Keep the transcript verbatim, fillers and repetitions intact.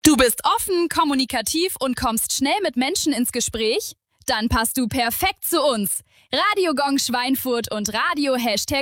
Du bist offen, kommunikativ und kommst schnell mit Menschen ins Gespräch? Dann passt du perfekt zu uns. Radio Gong Schweinfurt und Radio Hashtag